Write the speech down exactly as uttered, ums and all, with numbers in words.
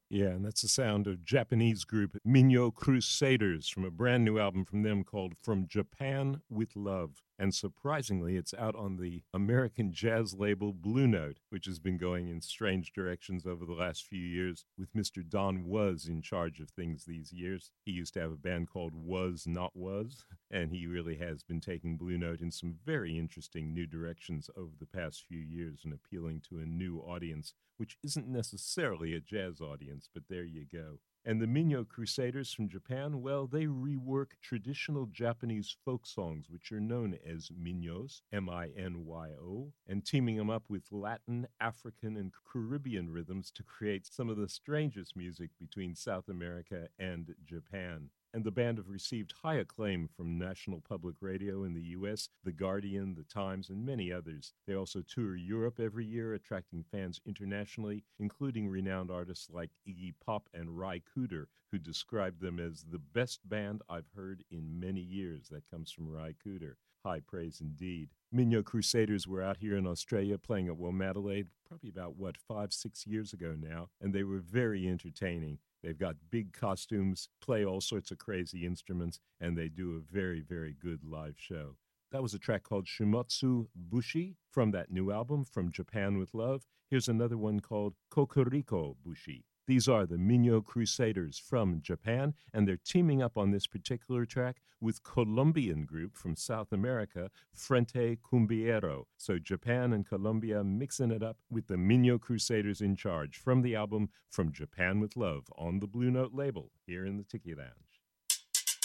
Yeah, and that's the sound of Japanese group Minyo Crusaders from a brand new album from them called From Japan with Love. And surprisingly, it's out on the American jazz label Blue Note, which has been going in strange directions over the last few years with Mister Don Was in charge of things these years. He used to have a band called Was Not Was, and he really has been taking Blue Note in some very interesting new directions over the past few years and appealing to a new audience, which isn't necessarily a jazz audience, but there you go. And the Minyo Crusaders from Japan, well, they rework traditional Japanese folk songs, which are known as minyos, M I N Y O, and teaming them up with Latin, African, and Caribbean rhythms to create some of the strangest music between South America and Japan. And the band have received high acclaim from National Public Radio in the U S, The Guardian, The Times, and many others. They also tour Europe every year, attracting fans internationally, including renowned artists like Iggy Pop and Ry Cooder, who described them as the best band I've heard in many years. That comes from Ry Cooder. High praise indeed. Minyo Crusaders were out here in Australia playing at Womadelaide probably about, what, five, six years ago now, and they were very entertaining. They've got big costumes, play all sorts of crazy instruments, and they do a very, very good live show. That was a track called Shumatsu Bushi from that new album, From Japan with Love. Here's another one called Kokoriko Bushi. These are the Minyo Crusaders from Japan, and they're teaming up on this particular track with Colombian group from South America, Frente Cumbiero. So Japan and Colombia mixing it up with the Minyo Crusaders in charge from the album From Japan with Love on the Blue Note label here in the Tiki Lounge.